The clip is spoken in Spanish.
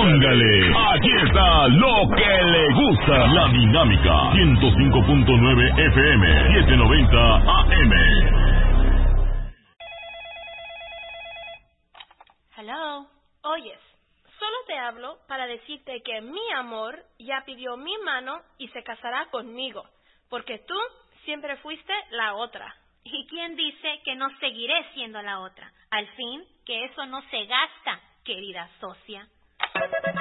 Póngale. Aquí está lo que le gusta. La Dinámica 105.9 FM, 790 AM. Hello. Oyes, solo te hablo para decirte que mi amor ya pidió mi mano y se casará conmigo, porque tú siempre fuiste la otra. ¿Y quién dice que no seguiré siendo la otra? Al fin, que eso no se gasta, querida socia.